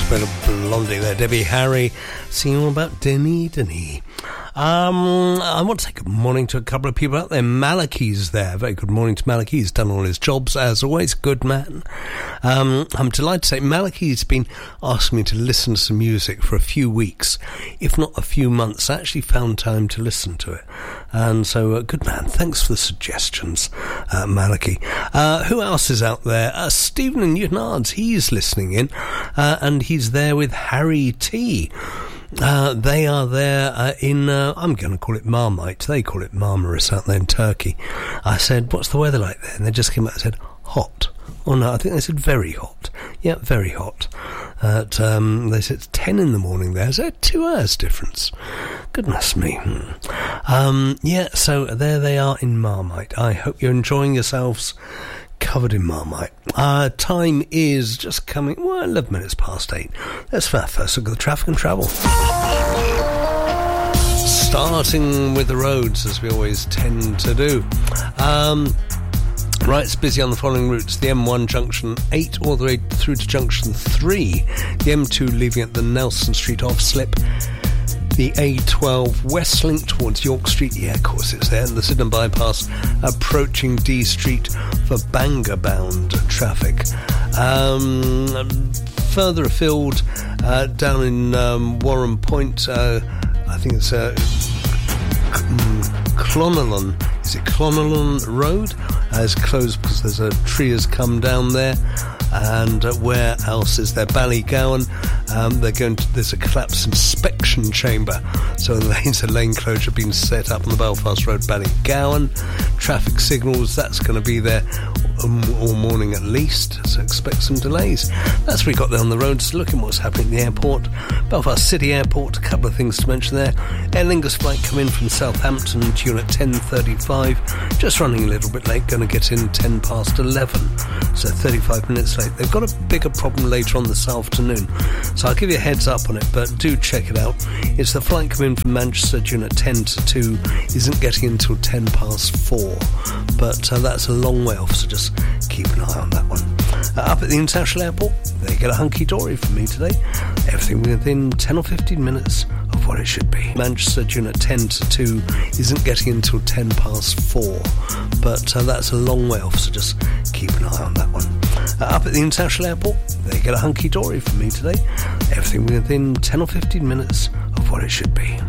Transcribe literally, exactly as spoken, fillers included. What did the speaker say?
Bit of Blondie there, Debbie Harry, singing all about Denny Denny. Um, I want to say good morning to a couple of people out there. Malachi's there. Very good morning to Malachi. He's done all his jobs, as always. Good man. Um, I'm delighted to say Malachi's been asking me to listen to some music for a few weeks, if not a few months. I actually found time to listen to it. And so, uh, good man. Thanks for the suggestions, uh, Malachi. Uh, who else is out there? Uh, Stephen and Newtonards. He's listening in. Uh, and he's there with Harry T. Uh, they are there uh, in, uh, I'm going to call it Marmite. They call it Marmaris out there in Turkey. I said, what's the weather like there? And they just came out and said, hot. Oh no, I think they said very hot. Yeah, very hot. At, um, they said it's ten in the morning there. So two hours difference. Goodness me. Um, yeah, so there they are in Marmite. I hope you're enjoying yourselves. Covered in Marmite. Uh, time is just coming, well, eleven minutes past eight. Let's first look at the traffic and travel. Starting with the roads, as we always tend to do. Um, right, it's busy on the following routes. The M one junction eight all the way through to junction three. The M two leaving at the Nelson Street off slip. The A twelve West Link towards York Street, yeah, of course it's there, and the Sydenham Bypass approaching D Street for Bangor-bound traffic. Um, further afield, uh, down in um, Warren Point, uh, I think it's uh, Clonalon, is it Clonalon Road? Uh, it's closed because there's a tree has come down there. And uh, where else is there? Ballygowan. Um, they're going to, there's a collapse inspection chamber, so lanes a lane closure being set up on the Belfast Road, Ballygowan. Traffic signals, that's going to be there um, all morning at least, so expect some delays. That's what we got there on the roads. Looking what's happening at the airport, Belfast City Airport. A couple of things to mention there. Aer Lingus flight come in from Southampton due at ten thirty-five, just running a little bit late, going to get in ten past eleven, so thirty-five minutes late. They've got a bigger problem later on this afternoon, so I'll give you a heads up on it, but do check it out. It's the flight coming in from Manchester due at ten to two, isn't getting until ten past four, but uh, that's a long way off, so just keep an eye on that one. Uh, up at the International Airport, they get a hunky-dory from me today. Everything within ten or fifteen minutes of what it should be. Manchester due at ten to two, isn't getting until ten past four, but uh, that's a long way off, so just keep an eye on that one. Uh, up at the International Airport, they get a hunky-dory from me today. Everything within ten or fifteen minutes of what it should be.